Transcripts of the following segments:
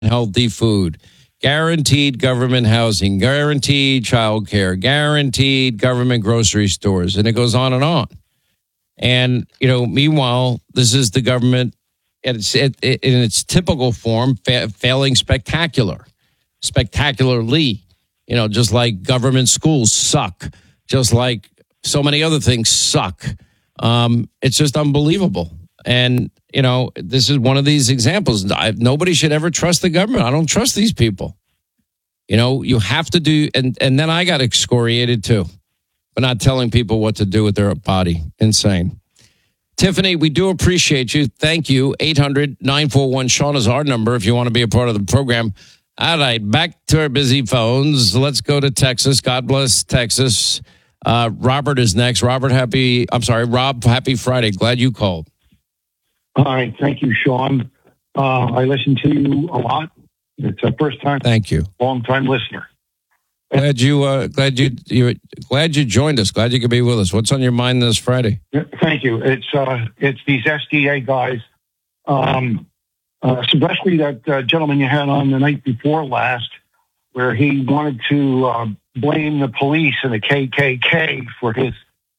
healthy food, guaranteed government housing, guaranteed child care, guaranteed government grocery stores, and it goes on and on. And, meanwhile, this is the government in its typical form, failing spectacularly. Just like government schools suck, just like so many other things suck. It's just unbelievable. And, this is one of these examples. Nobody should ever trust the government. I don't trust these people. You have to do, and then I got excoriated too, for not telling people what to do with their body. Insane. Tiffany, we do appreciate you. Thank you. 800-941-SEAN is our number if you want to be a part of the program. All right, back to our busy phones. Let's go to Texas. God bless Texas. Robert is next. Rob, happy Friday. Glad you called. All right. Thank you, Sean. I listen to you a lot. It's a first time. Thank you. Long time listener. Glad you joined us. Glad you could be with us. What's on your mind this Friday? Thank you. It's these SDA guys, especially that gentleman you had on the night before last, where he wanted to blame the police and the KKK for his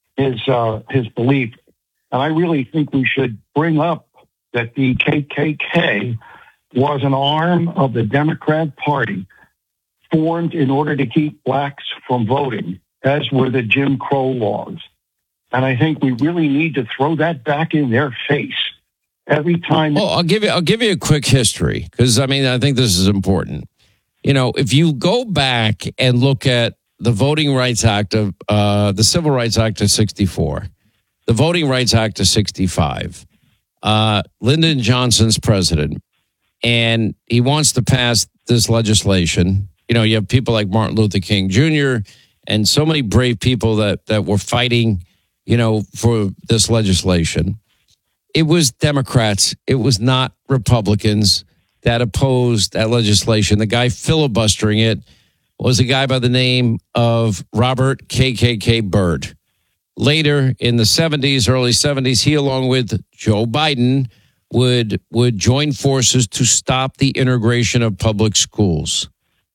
belief. And I really think we should bring up that the KKK was an arm of the Democrat Party formed in order to keep blacks from voting, as were the Jim Crow laws. And I think we really need to throw that back in their face every time. Well, I'll give you a quick history, because I think this is important. If you go back and look at the Voting Rights Act of the Civil Rights Act of 64, the Voting Rights Act of 65, Lyndon Johnson's president, and he wants to pass this legislation. You have people like Martin Luther King Jr. and so many brave people that were fighting, for this legislation. It was Democrats. It was not Republicans that opposed that legislation. The guy filibustering it was a guy by the name of Robert KKK Byrd. Later in the 70s, early 70s, he, along with Joe Biden, would join forces to stop the integration of public schools.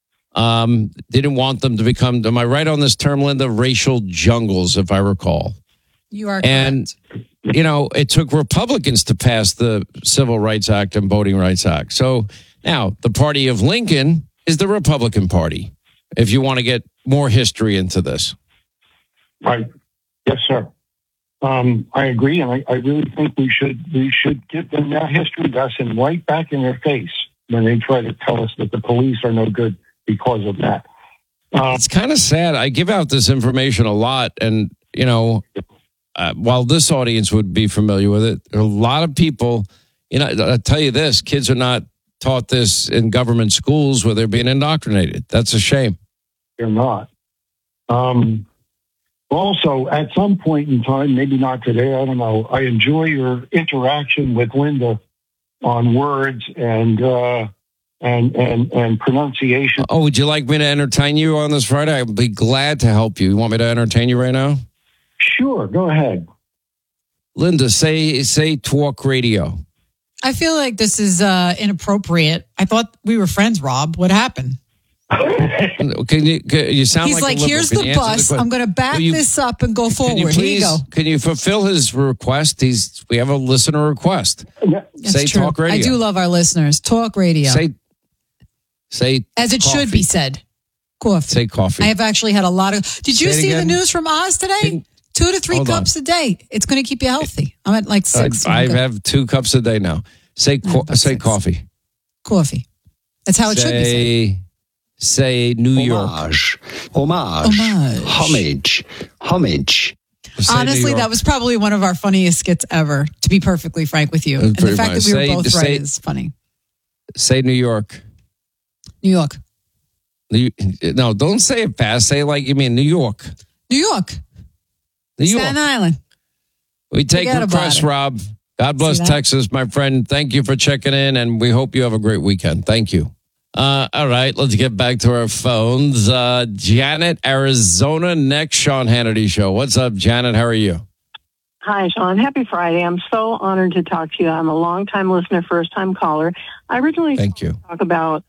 Didn't want them to become, am I right on this term, Linda? Racial jungles, if I recall. You are correct. And, it took Republicans to pass the Civil Rights Act and Voting Rights Act. So now the party of Lincoln is the Republican Party, if you want to get more history into this. Right. Yes, sir. I agree, and I really think we should give them that history lesson right back in their face when they try to tell us that the police are no good because of that. It's kind of sad. I give out this information a lot, and while this audience would be familiar with it, a lot of people, I'll tell you this: kids are not taught this in government schools where they're being indoctrinated. That's a shame. They're not. Also, at some point in time, maybe not today, I don't know, I enjoy your interaction with Linda on words and pronunciation. Oh, would you like me to entertain you on this Friday? I'd be glad to help you. You want me to entertain you right now? Sure, go ahead. Linda, say talk radio. I feel like this is inappropriate. I thought we were friends, Rob. What happened? Can you sound He's like like, here's the bus. I'm going to back this up and go forward. Here you go. Can you fulfill his request? We have a listener request. Say true. talk radio. I do love our listeners. Talk radio. Say as it coffee. should be said. Coffee. Say coffee. I have actually had a lot of. Did you see the news from Oz today? 2 to 3 cups a day. It's going to keep you healthy. I'm at like 6. I have 2 cups a day now. Say coffee. Coffee. That's how it should be said. Say New York. Homage. Homage. Honestly, that was probably one of our funniest skits ever, to be perfectly frank with you. And the fact that we were both right is funny. Say New York. New York. No, don't say it fast. Say it like you mean New York. New York. Staten Island. We take requests, Rob. God bless Texas, my friend. Thank you for checking in, and we hope you have a great weekend. Thank you. All right, let's get back to our phones. Janet, Arizona, next Sean Hannity Show. What's up, Janet? How are you? Hi, Sean. Happy Friday. I'm so honored to talk to you. I'm a long-time listener, first-time caller. I originally Thank you. talk about